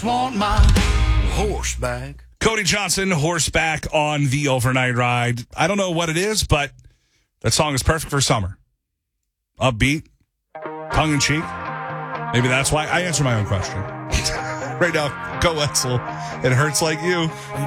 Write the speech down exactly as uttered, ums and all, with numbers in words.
just want my horseback. Cody Johnson, horseback on the overnight ride. I don't know what it is, but that song is perfect for summer. Upbeat, tongue-in-cheek. Maybe that's why I answer my own question. Right now, go Wetzel. It hurts like you.